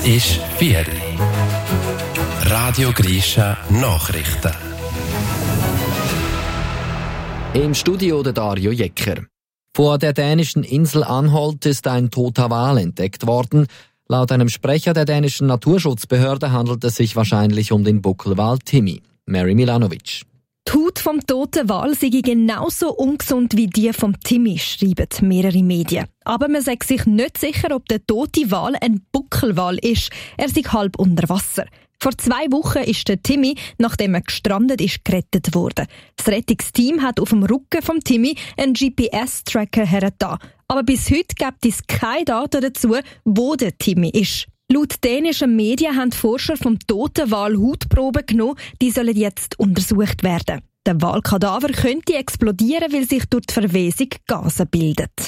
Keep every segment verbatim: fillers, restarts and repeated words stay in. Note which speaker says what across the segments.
Speaker 1: ist vier Uhr. Radio Grisha Nachrichten.
Speaker 2: Im Studio der Dario Jecker. Vor der dänischen Insel Anholt ist ein toter Wal entdeckt worden. Laut einem Sprecher der dänischen Naturschutzbehörde handelt es sich wahrscheinlich um den Buckelwal Timmy. Mary Milanovic.
Speaker 3: Die Haut vom toten Wal sei genauso ungesund wie die vom Timmy, schreiben mehrere Medien. Aber man sagt sich nicht sicher, ob der tote Wal ein Buckelwal ist. Er sei halb unter Wasser. Vor zwei Wochen ist der Timmy, nachdem er gestrandet ist, gerettet worden. Das Rettungsteam hat auf dem Rücken vom Timmy einen G P S-Tracker hergetan. Aber bis heute gibt es keine Daten dazu, wo der Timmy ist. Laut dänischen Medien haben die Forscher vom toten Wal Hautproben genommen, die sollen jetzt untersucht werden. Der Walkadaver könnte explodieren, weil sich durch die Verwesung Gase bildet.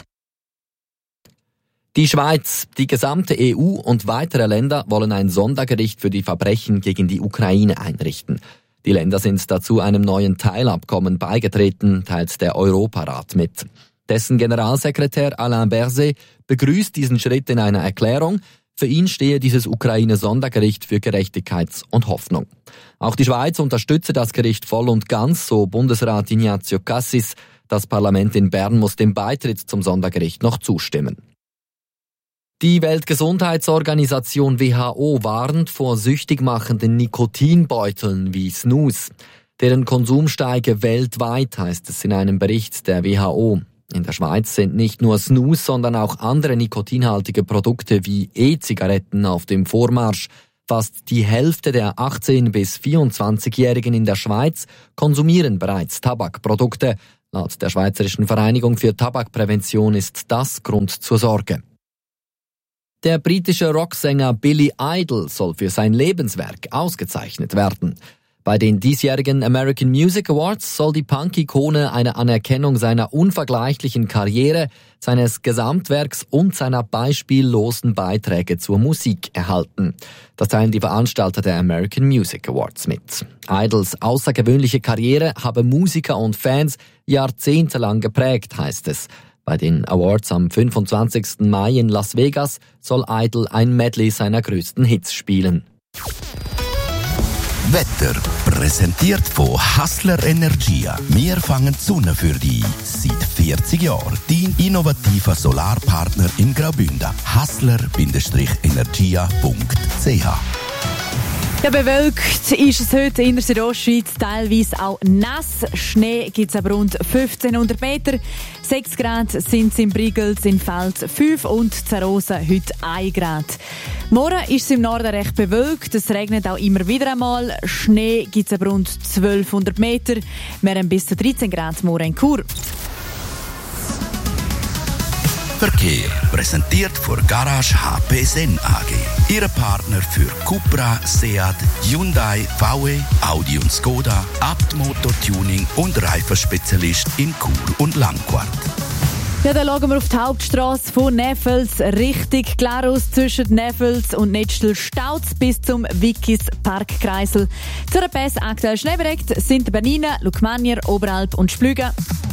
Speaker 2: Die Schweiz, die gesamte E U und weitere Länder wollen ein Sondergericht für die Verbrechen gegen die Ukraine einrichten. Die Länder sind dazu einem neuen Teilabkommen beigetreten, teilt der Europarat mit. Dessen Generalsekretär Alain Berset begrüßt diesen Schritt in einer Erklärung. Für ihn stehe dieses Ukraine-Sondergericht für Gerechtigkeit und Hoffnung. Auch die Schweiz unterstütze das Gericht voll und ganz, so Bundesrat Ignazio Cassis. Das Parlament in Bern muss dem Beitritt zum Sondergericht noch zustimmen. Die Weltgesundheitsorganisation W H O warnt vor süchtig machenden Nikotinbeuteln wie Snus. Deren Konsum steige weltweit, heißt es in einem Bericht der W H O. In der Schweiz sind nicht nur Snus, sondern auch andere nikotinhaltige Produkte wie E-Zigaretten auf dem Vormarsch. Fast die Hälfte der achtzehn- bis vierundzwanzigjährigen in der Schweiz konsumieren bereits Tabakprodukte. Laut der Schweizerischen Vereinigung für Tabakprävention ist das Grund zur Sorge. Der britische Rocksänger Billy Idol soll für sein Lebenswerk ausgezeichnet werden. Bei den diesjährigen American Music Awards soll die Punk-Ikone eine Anerkennung seiner unvergleichlichen Karriere, seines Gesamtwerks und seiner beispiellosen Beiträge zur Musik erhalten. Das teilen die Veranstalter der American Music Awards mit. Idols außergewöhnliche Karriere habe Musiker und Fans jahrzehntelang geprägt, heißt es. Bei den Awards am fünfundzwanzigsten Mai in Las Vegas soll Idol ein Medley seiner größten Hits spielen.
Speaker 4: Wetter präsentiert von Hassler Energia. Wir fangen die Sonne für dich. Seit vierzig Jahren dein innovativer Solarpartner in Graubünden. hassler Energia punkt c h.
Speaker 5: Ja, bewölkt ist es heute in der Südostschweiz, teilweise auch nass. Schnee gibt es aber rund fünfzehnhundert Meter. sechs Grad sind es in Brigels, in Fels fünf und Zerrosen heute ein Grad. Morgen ist es im Norden recht bewölkt, es regnet auch immer wieder einmal. Schnee gibt es aber rund zwölfhundert Meter. Wir haben bis zu dreizehn Grad morgen in Chur.
Speaker 4: Verkehr präsentiert von Garage H P Sen A G. Ihre Partner für Cupra, Seat, Hyundai, V W, Audi und Skoda, Abt Motor-Tuning und Reifenspezialist in Chur und Langquart.
Speaker 5: Ja, dann schauen wir auf die Hauptstrasse von Neffels Richtung Glarus. Zwischen Neffels und Netschel staut bis zum Wikis Parkkreisel. Zu der Pässe aktuell schneebedeckt sind Bernina, Lukmanier, Oberalp und Splügen.